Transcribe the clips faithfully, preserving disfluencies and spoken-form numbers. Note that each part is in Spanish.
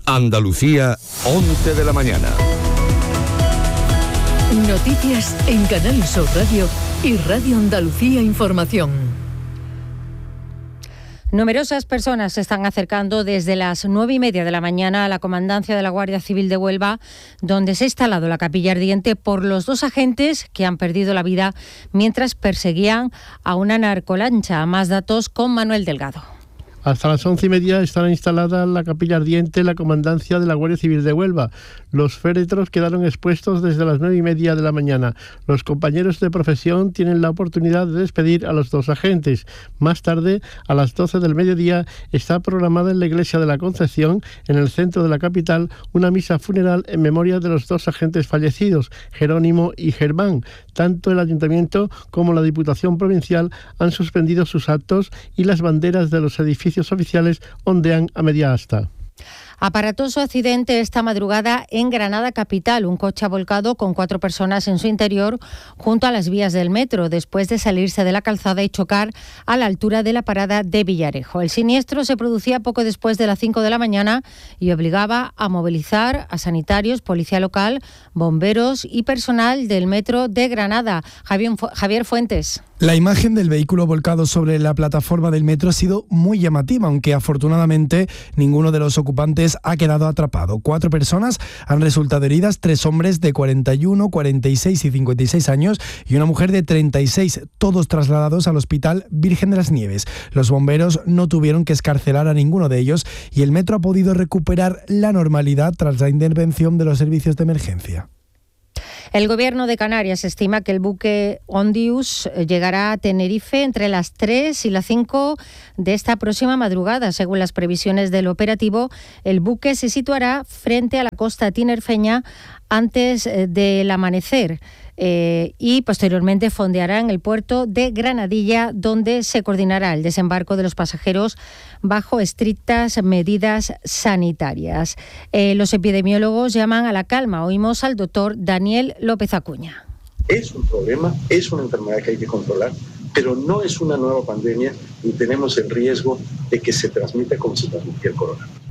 Andalucía, once de la mañana. Noticias en Canal Sur Radio y Radio Andalucía Información. Numerosas personas se están acercando desde las nueve y media de la mañana a la comandancia de la Guardia Civil de Huelva, donde se ha instalado la capilla ardiente por los dos agentes que han perdido la vida mientras perseguían a una narcolancha. Más datos con Manuel Delgado. Hasta las once y media estará instalada la capilla ardiente en la comandancia de la Guardia Civil de Huelva. Los féretros quedaron expuestos desde las nueve y media de la mañana. Los compañeros de profesión tienen la oportunidad de despedir a los dos agentes. Más tarde, a las doce del mediodía, está programada en la Iglesia de la Concepción, en el centro de la capital, una misa funeral en memoria de los dos agentes fallecidos, Jerónimo y Germán. Tanto el Ayuntamiento como la Diputación Provincial han suspendido sus actos y las banderas de los edificios oficiales ondean a media asta. Aparatoso accidente esta madrugada en Granada capital. Un coche ha volcado con cuatro personas en su interior junto a las vías del metro después de salirse de la calzada y chocar a la altura de la parada de Villarejo. El siniestro se producía poco después de las cinco de la mañana y obligaba a movilizar a sanitarios, policía local, bomberos y personal del metro de Granada. Javier Fuentes. La imagen del vehículo volcado sobre la plataforma del metro ha sido muy llamativa, aunque afortunadamente ninguno de los ocupantes ha quedado atrapado. Cuatro personas han resultado heridas, tres hombres de cuarenta y uno, cuarenta y seis y cincuenta y seis años y una mujer de treinta y seis, todos trasladados al Hospital Virgen de las Nieves. Los bomberos no tuvieron que excarcelar a ninguno de ellos y el metro ha podido recuperar la normalidad tras la intervención de los servicios de emergencia. El Gobierno de Canarias estima que el buque Ondius llegará a Tenerife entre las tres y las cinco de esta próxima madrugada. Según las previsiones del operativo, el buque se situará frente a la costa tinerfeña antes del amanecer eh, y posteriormente fondeará en el puerto de Granadilla, donde se coordinará el desembarco de los pasajeros bajo estrictas medidas sanitarias. Eh, los epidemiólogos llaman a la calma. Oímos al doctor Daniel López Acuña. Es un problema, es una enfermedad que hay que controlar, pero no es una nueva pandemia y tenemos el riesgo de que se transmita como se transmitía el coronavirus.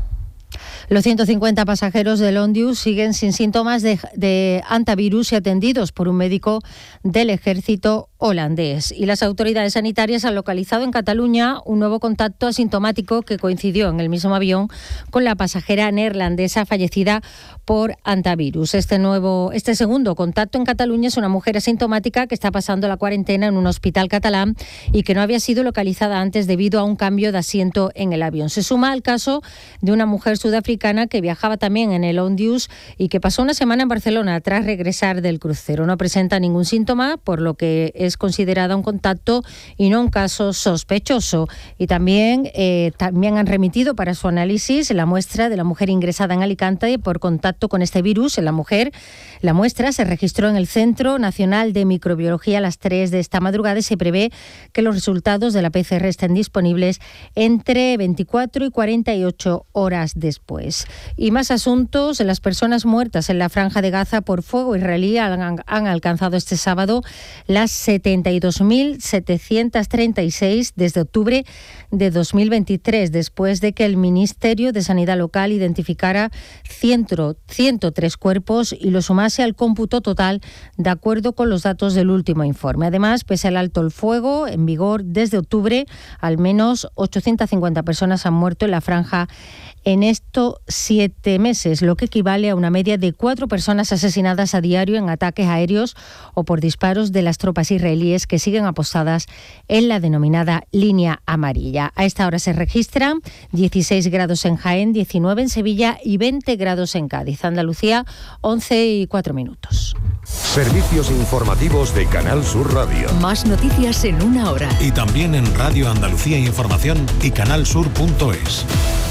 Los ciento cincuenta pasajeros del Ondius siguen sin síntomas de, de hantavirus y atendidos por un médico del ejército holandés. Y las autoridades sanitarias han localizado en Cataluña un nuevo contacto asintomático que coincidió en el mismo avión con la pasajera neerlandesa fallecida por hantavirus. Este nuevo, este segundo contacto en Cataluña es una mujer asintomática que está pasando la cuarentena en un hospital catalán y que no había sido localizada antes debido a un cambio de asiento en el avión. Se suma al caso de una mujer sudafricana que viajaba también en el Ondius y que pasó una semana en Barcelona tras regresar del crucero. No presenta ningún síntoma, por lo que es considerada un contacto y no un caso sospechoso. Y también, eh, también han remitido para su análisis la muestra de la mujer ingresada en Alicante por contacto con este virus en la mujer. La muestra se registró en el Centro Nacional de Microbiología a las tres de esta madrugada y se prevé que los resultados de la P C R estén disponibles entre veinticuatro y cuarenta y ocho horas después. Y más asuntos. Las personas muertas en la Franja de Gaza por fuego israelí han, han alcanzado este sábado las setenta y dos mil setecientos treinta y seis desde octubre de dos mil veintitrés, después de que el Ministerio de Sanidad local identificara ciento tres cuerpos y lo sumase al cómputo total de acuerdo con los datos del último informe. Además, pese al alto el fuego en vigor desde octubre, al menos ochocientas cincuenta personas han muerto en la franja en estos siete meses, lo que equivale a una media de cuatro personas asesinadas a diario en ataques aéreos o por disparos de las tropas israelíes que siguen apostadas en la denominada línea amarilla. A esta hora se registran dieciséis grados en Jaén, diecinueve en Sevilla y veinte grados en Cádiz. Andalucía, once y cuatro minutos. Servicios informativos de Canal Sur Radio. Más noticias en una hora. Y también en Radio Andalucía Información y canalsur punto es.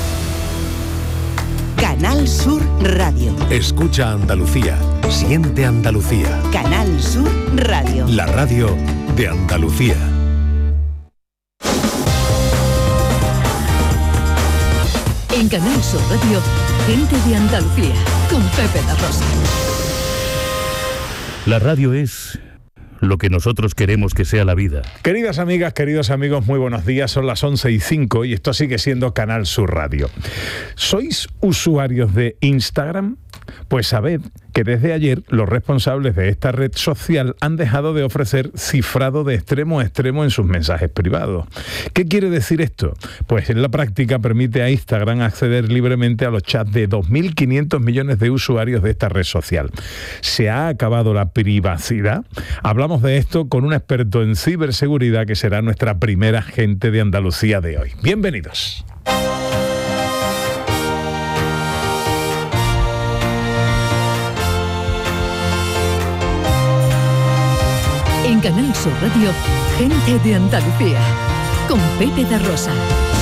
Canal Sur Radio. Escucha Andalucía. Siente Andalucía. Canal Sur Radio. La radio de Andalucía. En Canal Sur Radio, gente de Andalucía, con Pepe da Rosa. La radio es lo que nosotros queremos que sea la vida. Queridas amigas, queridos amigos, muy buenos días. Son las once y cinco y esto sigue siendo Canal Sur Radio. ¿Sois usuarios de Instagram? Pues sabed que desde ayer los responsables de esta red social han dejado de ofrecer cifrado de extremo a extremo en sus mensajes privados. ¿Qué quiere decir esto? Pues en la práctica permite a Instagram acceder libremente a los chats de dos mil quinientos millones de usuarios de esta red social. ¿Se ha acabado la privacidad? Hablamos de esto con un experto en ciberseguridad que será nuestra primera gente de Andalucía de hoy. Bienvenidos. En Canal Sur Radio, gente de Andalucía, con Pepe da Rosa.